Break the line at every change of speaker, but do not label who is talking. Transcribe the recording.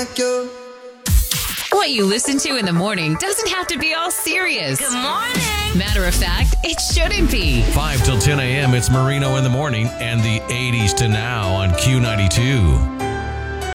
What you listen to in the morning doesn't have to be all serious.
Good morning.
Matter of fact, it shouldn't be.
5 till 10 a.m. It's Marino in the morning and the 80s to now on Q92.